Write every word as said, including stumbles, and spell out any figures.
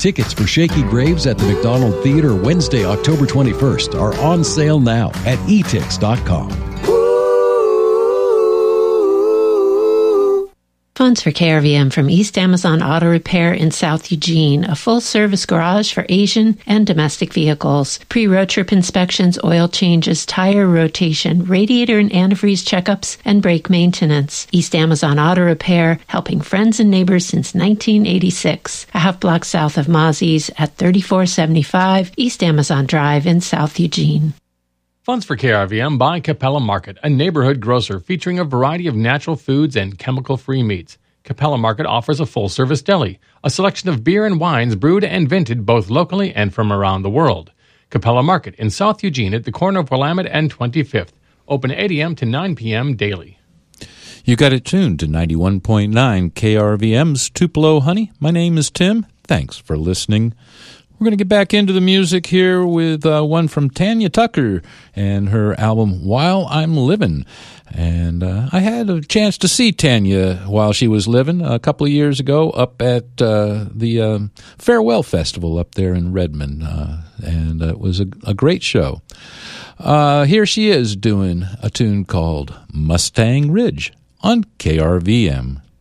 Tickets for Shaky Graves at the McDonald Theater Wednesday, October twenty-first are on sale now at e tix dot com. Funds for K R V M from East Amazon Auto Repair in South Eugene, a full-service garage for Asian and domestic vehicles. Pre-road trip inspections, oil changes, tire rotation, radiator and antifreeze checkups, and brake maintenance. East Amazon Auto Repair, helping friends and neighbors since nineteen eighty-six. A half block south of Mozzie's at thirty-four seventy-five East Amazon Drive in South Eugene. Funds for K R V M by Capella Market, a neighborhood grocer featuring a variety of natural foods and chemical-free meats. Capella Market offers a full-service deli, a selection of beer and wines brewed and vented both locally and from around the world. Capella Market in South Eugene at the corner of Willamette and twenty-fifth. Open eight a.m. to nine p.m. daily. You got it tuned to ninety-one point nine K R V M's Tupelo Honey. My name is Tim. Thanks for listening. We're going to get back into the music here with uh, one from Tanya Tucker and her album While I'm Living. And uh, I had a chance to see Tanya while she was living a couple of years ago up at uh, the uh, Farewell Festival up there in Redmond. Uh, and uh, it was a, a great show. Uh, here she is doing a tune called Mustang Ridge on K R V M.